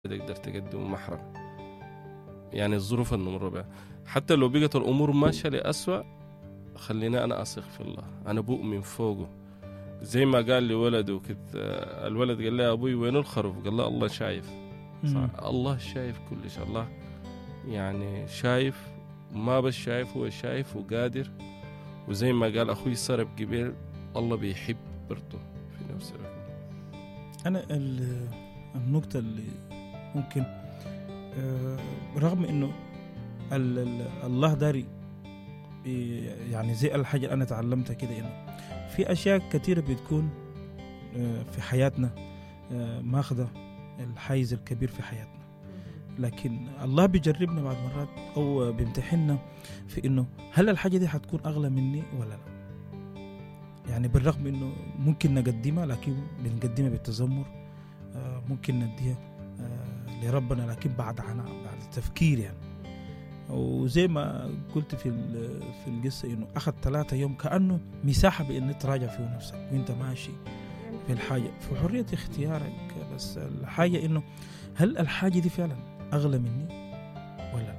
تقدر تقدم محرم. يعني الظروف اللي بها حتى لو بقت الأمور ماشية لأسوأ، خلينا أنا أثق في الله، أنا بؤمن فوقه. زي ما قال لي ولده كده، الولد قال لي أبوي وين الخروف؟ قال له الله شايف. الله شايف كل شيء. الله يعني شايف، ما بس شايف، هو شايف وقادر. وزي ما قال أخوي سرب قبيل، الله بيحب برضه في نفس الوقت. أنا النقطة اللي ممكن رغم إنه الله داري، يعني زي الحاجة اللي أنا تعلمتها كده، إنه في أشياء كثيرة بتكون في حياتنا ماخذة الحيز الكبير في حياتنا، لكن الله بيجربنا بعض مرات أو بيمتحننا في إنه هل الحاجة دي حتكون أغلى مني ولا لا. يعني بالرغم إنه ممكن نقدمها، لكن بنقدمها بالتذمر، ممكن نديها لربنا لكن بعد التفكير يعني. وزي ما قلت في القصة إنه أخذ 3 يوم كأنه مساحة بإن تراجع فيه نفسك وإنت ماشي في الحاجة، في حرية اختيارك. بس الحاجة إنه هل الحاجة دي فعلا أغلى مني ولا؟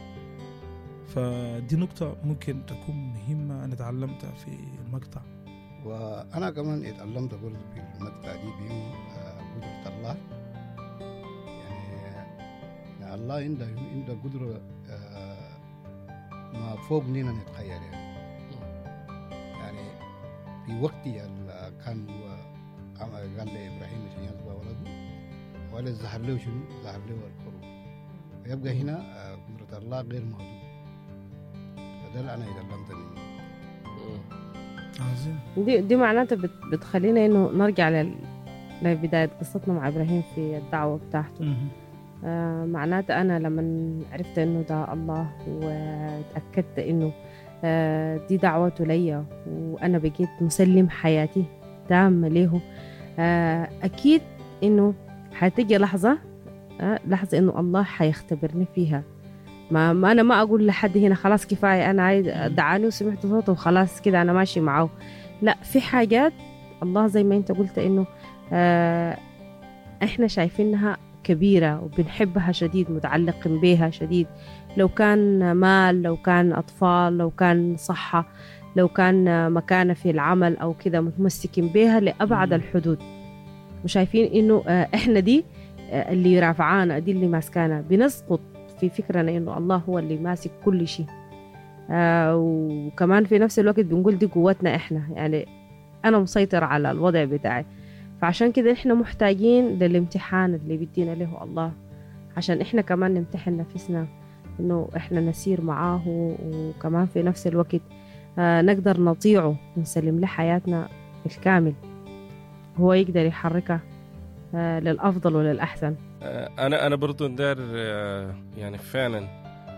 فدي نقطة ممكن تكون مهمة أنا تعلمتها في المقطع. وأنا كمان اتعلمت برضه في المقطع دي بإنه قدرة الله، يعني الله عنده قدرة ما فوق لنا نتخيل. يعني في وقت كان هو قال لإبراهيم عشان يذبح ولده، ولا ظهر له شنو؟ ظهر له الخروف. ويبقى هنا قدرة الله غير محدودة. فده اللي أنا اتعلمت منه. عظيم. دي معناتها بتخلينا إنه نرجع لبداية قصتنا مع إبراهيم في الدعوة بتاعته. معناته أنا لما عرفت إنه ده الله، وتأكدت إنه دي دعوته ليا، وأنا بقيت مسلم حياتي تامة له، أكيد إنه حتيجي لحظة إنه الله حيختبرني فيها. ما أنا ما أقول لحد هنا خلاص كفاية، أنا عايز دعاني وسمعت صوته وخلاص كده أنا ماشي معه. لا، في حاجات الله زي ما أنت قلت إنه إحنا شايفينها كبيرة وبنحبها شديد، متعلقين بها شديد، لو كان مال، لو كان أطفال، لو كان صحة، لو كان مكانة في العمل أو كده، متمسكين بها لأبعد الحدود، وشايفين إنه إحنا دي اللي رافعانا، دي اللي ماسكانا. بنسقط في فكرنا إنه الله هو اللي ماسك كل شيء، وكمان في نفس الوقت بنقول دي قوتنا إحنا، يعني أنا مسيطر على الوضع بتاعي. فعشان كده إحنا محتاجين للامتحان اللي بيدينا له الله، عشان إحنا كمان نمتحن نفسنا إنه إحنا نسير معاه، وكمان في نفس الوقت نقدر نطيعه ونسلم له حياتنا بالكامل، هو يقدر يحركها للأفضل وللأحسن. أنا برضو دار يعني فعلا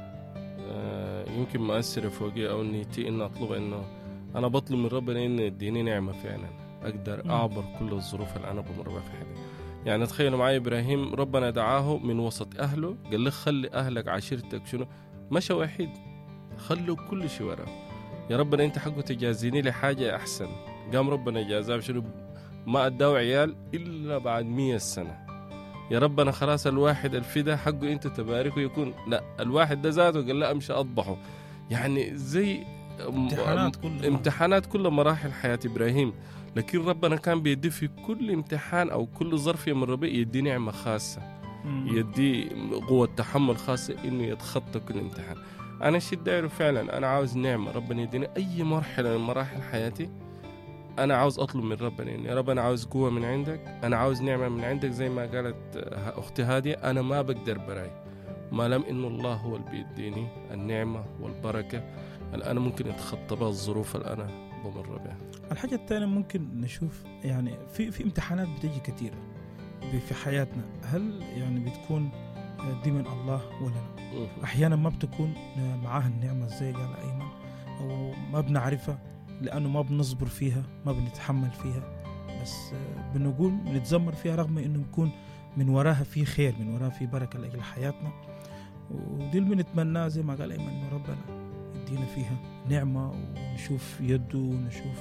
يمكن مؤثرة فوقي أو نيتي إن أطلب، إنه أنا بطلب من ربنا إن يديني نعمة فعلا أقدر أعبر كل الظروف اللي أنا بمر بها في حياتي. يعني تخيلوا معي إبراهيم ربنا دعاه من وسط أهله، قال له خلي أهلك عشيرتك شنو، مشى وحيد، خلوا كل شيء وراه. يا ربنا أنت حقه تجازيني لحاجة أحسن. قام ربنا جازاه شنو؟ ما أداه عيال إلا بعد 100 سنة. يا ربنا خلاص الواحد الفدا حقه أنت تباركه يكون، لا الواحد ده ذاته قال لا أمشي أطبحه. يعني زي امتحانات كل مراحل حياة إبراهيم، لكن ربنا كان بيدي في كل امتحان أو كل ظرف يمر به يدي نعمة خاصة، يدي قوة تحمل خاصة إنه يتخطى كل امتحان. أنا شيء دايره فعلا، أنا عاوز نعمة ربنا يديني أي مرحلة من مراحل حياتي. أنا عاوز أطلب من ربنا إن يا رب أنا عاوز قوة من عندك، أنا عاوز نعمة من عندك. زي ما قالت أختي هادية، أنا ما بقدر براي ما لم إنه الله هو اللي بيديني النعمة والبركة اللي أنا ممكن أتخطى بها الظروف اللي أنا بمر بها. الحاجة الثانية ممكن نشوف يعني في امتحانات بتيجي كتيرة في حياتنا، هل يعني بتكون دي من الله ولا لا؟ أحيانا ما بتكون معاها النعمة زي قال أيمن، أو ما بنعرفها لأنه ما بنصبر فيها، ما بنتحمل فيها، بس بنقول بنتذمر فيها رغم إنه يكون من وراها في خير، من وراها في بركة لأجل حياتنا. ودي اللي بنتمناه زي ما قال أيمن، إنه ربنا يدينا فيها نعمة ونشوف يده ونشوف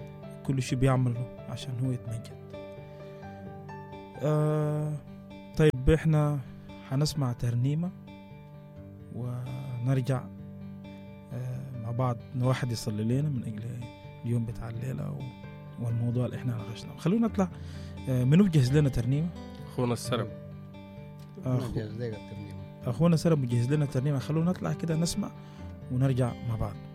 كل شيء بيعمله عشان هو يتمجد. طب احنا حنسمع ترنيمة ونرجع مع بعض واحد يصلي لنا من أجل اليوم بتاع الليلة والموضوع اللي احنا ناقشناه. خلونا نطلع. منو بجهز لنا ترنيمة؟ أخونا السرب. أخونا سرب بجهز لنا ترنيمة. خلونا نطلع كده نسمع ونرجع مع بعض.